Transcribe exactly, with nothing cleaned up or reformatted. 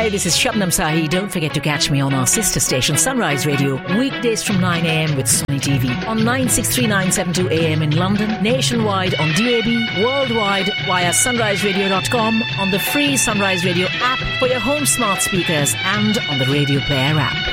Hi, this is Shabnam Sahi. Don't forget to catch me on our sister station Sunrise Radio weekdays from nine a.m. with Sunny T V on nine six three nine seven two A M in London, nationwide on D A B, worldwide via sunrise radio dot com, on the free Sunrise Radio app for your home smart speakers and on the Radio Player app.